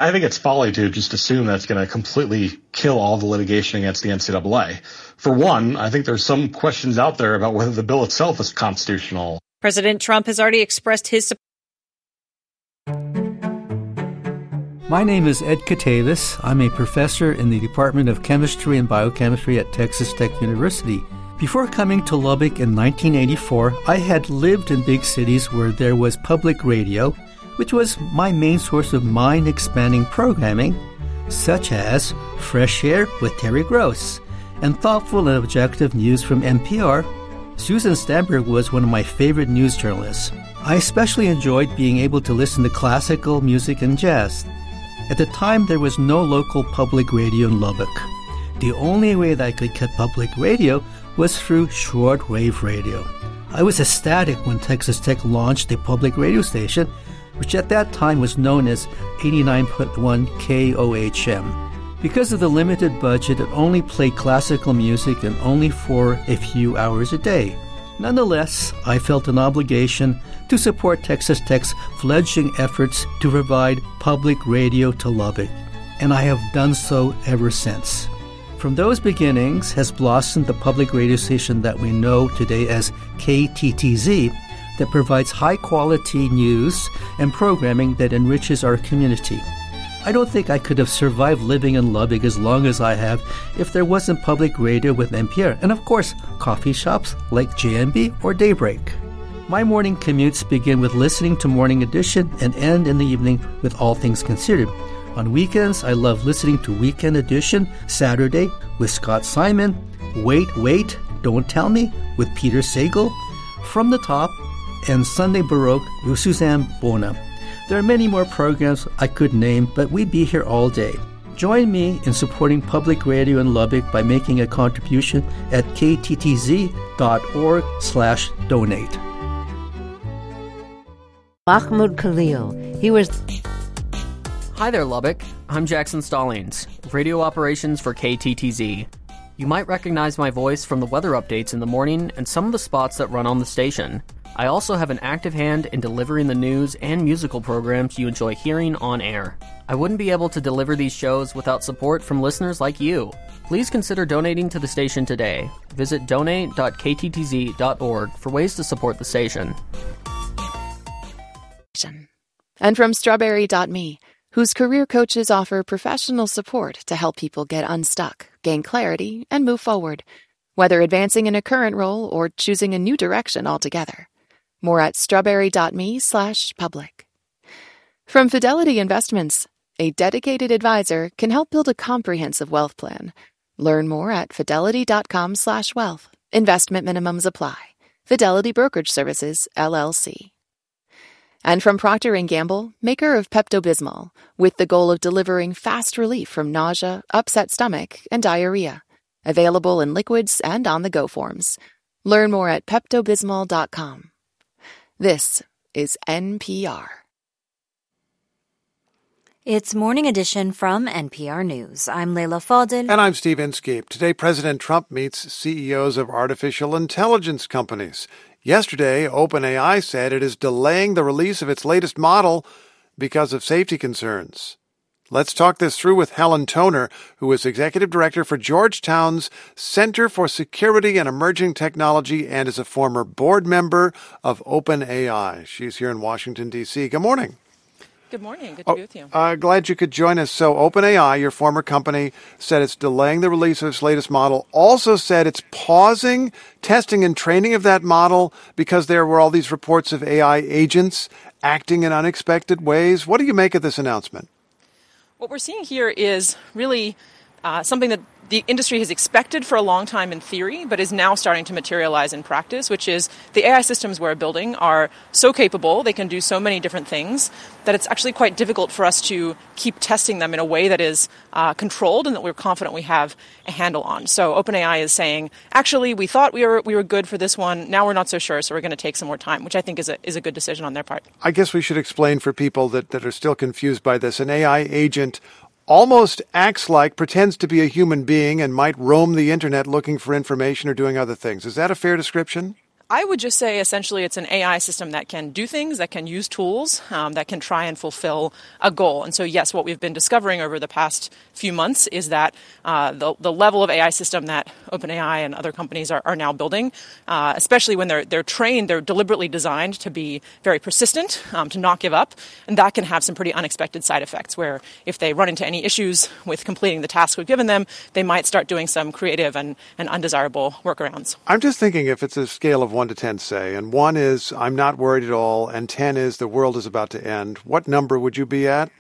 I think it's folly to just assume that's going to completely kill all the litigation against the NCAA. For one, I think there's some questions out there about whether the bill itself is constitutional. President Trump has already expressed his support. My name is Ed Katavis. I'm a professor in the Department of Chemistry and Biochemistry at Texas Tech University. Before coming to Lubbock in 1984, I had lived in big cities where there was public radio, which was my main source of mind-expanding programming, such as Fresh Air with Terry Gross, and thoughtful and objective news from NPR. Susan Stamberg was one of my favorite news journalists. I especially enjoyed being able to listen to classical music and jazz. At the time, there was no local public radio in Lubbock. The only way that I could get public radio was through shortwave radio. I was ecstatic when Texas Tech launched a public radio station, which at that time was known as 89.1 KOHM. Because of the limited budget, it only played classical music and only for a few hours a day. Nonetheless, I felt an obligation to support Texas Tech's fledgling efforts to provide public radio to Lubbock, and I have done so ever since. From those beginnings has blossomed the public radio station that we know today as KTTZ, that provides high-quality news and programming that enriches our community. I don't think I could have survived living in Lubbock as long as I have if there wasn't public radio with NPR, and of course, coffee shops like JMB or Daybreak. My morning commutes begin with listening to Morning Edition and end in the evening with All Things Considered. On weekends, I love listening to Weekend Edition, Saturday with Scott Simon, Wait, Don't Tell Me with Peter Sagal, From the Top, and Sunday Baroque with Suzanne Bona. There are many more programs I could name, but we'd be here all day. Join me in supporting public radio in Lubbock by making a contribution at kttz.org/donate. Mahmoud Khalil. He was... Hi there, Lubbock. I'm Jackson Stallings, radio operations for KTTZ. You might recognize my voice from the weather updates in the morning and some of the spots that run on the station. I also have an active hand in delivering the news and musical programs you enjoy hearing on air. I wouldn't be able to deliver these shows without support from listeners like you. Please consider donating to the station today. Visit donate.kttz.org for ways to support the station. And from Strawberry.me, whose career coaches offer professional support to help people get unstuck, gain clarity, and move forward, whether advancing in a current role or choosing a new direction altogether. More at strawberry.me/public. From Fidelity Investments, a dedicated advisor can help build a comprehensive wealth plan. Learn more at fidelity.com/wealth. Investment minimums apply. Fidelity Brokerage Services, LLC. And from Procter & Gamble, maker of Pepto-Bismol, with the goal of delivering fast relief from nausea, upset stomach, and diarrhea. Available in liquids and on-the-go forms. Learn more at peptobismol.com. This is NPR. It's Morning Edition from NPR News. I'm Leila Fadel. And I'm Steve Inskeep. Today, President Trump meets CEOs of artificial intelligence companies. Yesterday, OpenAI said it is delaying the release of its latest model because of safety concerns. Let's talk this through with Helen Toner, who is Executive Director for Georgetown's Center for Security and Emerging Technology and is a former board member of OpenAI. She's here in Washington, D.C. Good morning. Good morning. Good to be with you. Glad you could join us. So OpenAI, your former company, said it's delaying the release of its latest model, also said it's pausing testing and training of that model because there were all these reports of AI agents acting in unexpected ways. What do you make of this announcement? What we're seeing here is really something that the industry has expected for a long time in theory, but is now starting to materialize in practice, which is the AI systems we're building are so capable, they can do so many different things, that it's actually quite difficult for us to keep testing them in a way that is controlled and that we're confident we have a handle on. So OpenAI is saying, actually, we thought we were good for this one, now we're not so sure, so we're going to take some more time, which I think is a good decision on their part. I guess we should explain for people that are still confused by this. An AI agent almost pretends to be a human being and might roam the internet looking for information or doing other things. Is that a fair description? I would just say essentially it's an AI system that can do things, that can use tools, that can try and fulfill a goal. And so, yes, what we've been discovering over the past few months is that the level of AI system that OpenAI and other companies are now building, especially when they're trained, they're deliberately designed to be very persistent, to not give up. And that can have some pretty unexpected side effects where if they run into any issues with completing the task we've given them, they might start doing some creative and undesirable workarounds. I'm just thinking if it's a scale of 1 to 10, say, and 1 is I'm not worried at all, and 10 is the world is about to end, what number would you be at?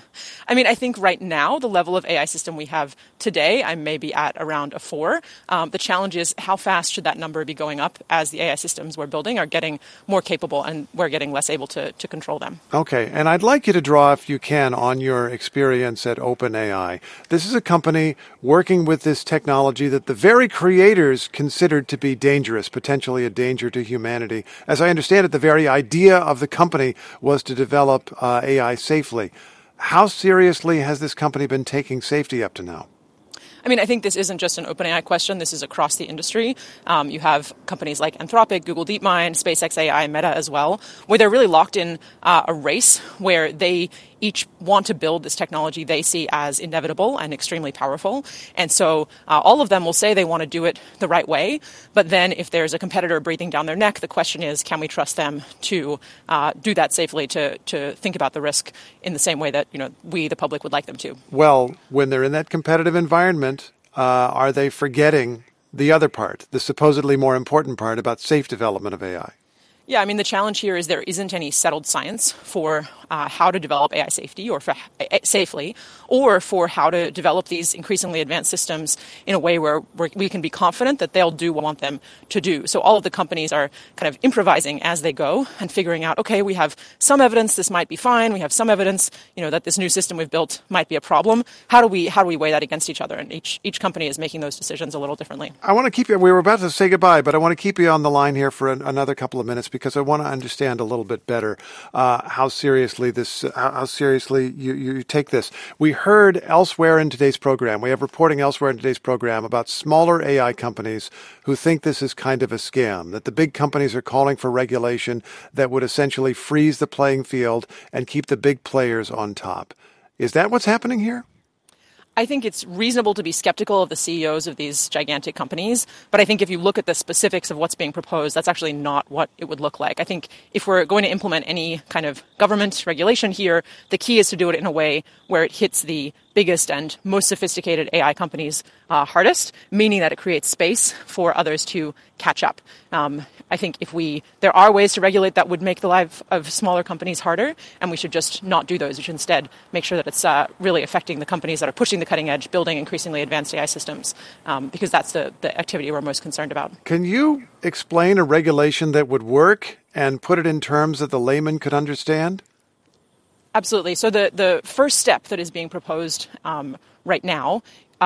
I mean, I think right now, the level of AI system we have today, I may be at around a 4. The challenge is how fast should that number be going up as the AI systems we're building are getting more capable and we're getting less able to control them. Okay, and I'd like you to draw, if you can, on your experience at OpenAI. This is a company working with this technology that the very creators considered to be dangerous, potentially a danger to humanity. As I understand it, the very idea of the company was to develop AI safely. How seriously has this company been taking safety up to now? I mean, I think this isn't just an OpenAI question. This is across the industry. You have companies like Anthropic, Google DeepMind, SpaceX AI, Meta as well, where they're really locked in a race where they each want to build this technology they see as inevitable and extremely powerful. And so all of them will say they want to do it the right way. But then if there's a competitor breathing down their neck, the question is, can we trust them to do that safely, to think about the risk in the same way that we, the public, would like them to? Well, when they're in that competitive environment, are they forgetting the other part, the supposedly more important part about safe development of AI? Yeah, I mean, the challenge here is there isn't any settled science for how to develop AI safety or safely, or for how to develop these increasingly advanced systems in a way where we can be confident that they'll do what we want them to do. So all of the companies are kind of improvising as they go and figuring out, okay, we have some evidence this might be fine. We have some evidence, that this new system we've built might be a problem. How do we weigh that against each other? And each company is making those decisions a little differently. I want to keep you, we were about to say goodbye, but I want to keep you on the line here for another couple of minutes because I want to understand a little bit better how seriously you take this. We heard elsewhere in today's program, we have reporting elsewhere in today's program about smaller AI companies who think this is kind of a scam, that the big companies are calling for regulation that would essentially freeze the playing field and keep the big players on top. Is that what's happening here? I think it's reasonable to be skeptical of the CEOs of these gigantic companies, but I think if you look at the specifics of what's being proposed, that's actually not what it would look like. I think if we're going to implement any kind of government regulation here, the key is to do it in a way where it hits the biggest and most sophisticated AI companies hardest, meaning that it creates space for others to catch up. I think there are ways to regulate that would make the life of smaller companies harder, and we should just not do those. We should instead make sure that it's really affecting the companies that are pushing the cutting edge, building increasingly advanced AI systems, because that's the activity we're most concerned about. Can you explain a regulation that would work and put it in terms that the layman could understand? Absolutely. So the first step that is being proposed right now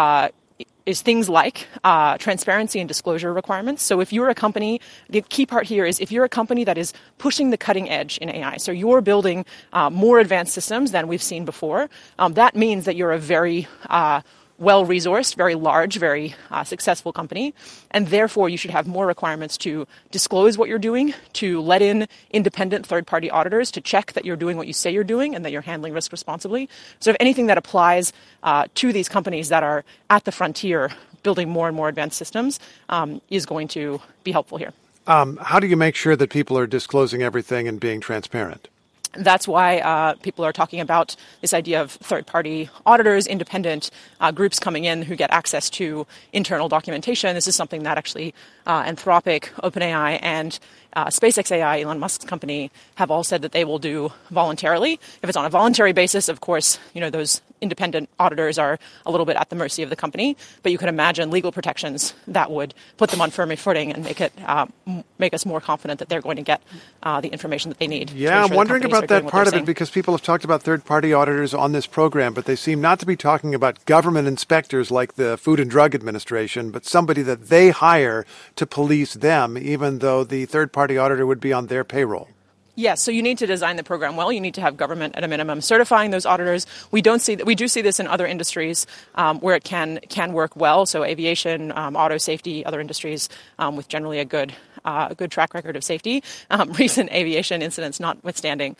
is things like transparency and disclosure requirements. So if you're a company, the key part here is if you're a company that is pushing the cutting edge in AI, so you're building more advanced systems than we've seen before, that means that you're a very well-resourced, very large, very successful company, and therefore you should have more requirements to disclose what you're doing, to let in independent third-party auditors to check that you're doing what you say you're doing and that you're handling risk responsibly. So if anything that applies to these companies that are at the frontier building more and more advanced systems is going to be helpful here. How do you make sure that people are disclosing everything and being transparent? That's why people are talking about this idea of third-party auditors, independent groups coming in who get access to internal documentation. This is something that actually Anthropic, OpenAI, and SpaceX AI, Elon Musk's company, have all said that they will do voluntarily. If it's on a voluntary basis, of course, those independent auditors are a little bit at the mercy of the company. But you could imagine legal protections that would put them on firmer footing and make us more confident that they're going to get the information that they need. Yeah, I'm wondering about that part of it because people have talked about third-party auditors on this program, but they seem not to be talking about government inspectors like the Food and Drug Administration, but somebody that they hire to police them, even though the third-party auditor would be on their payroll. Yes, so you need to design the program well. You need to have government at a minimum certifying those auditors. We do see this in other industries where it can work well. So aviation, auto safety, other industries with generally a good a good track record of safety, recent aviation incidents notwithstanding.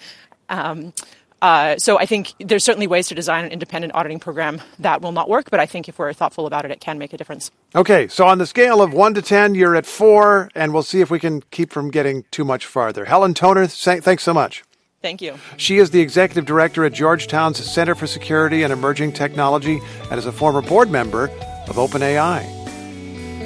So I think there's certainly ways to design an independent auditing program that will not work, but I think if we're thoughtful about it, it can make a difference. Okay, so on the scale of 1 to 10, you're at 4, and we'll see if we can keep from getting too much farther. Helen Toner, thanks so much. Thank you. She is the executive director at Georgetown's Center for Security and Emerging Technology and is a former board member of OpenAI.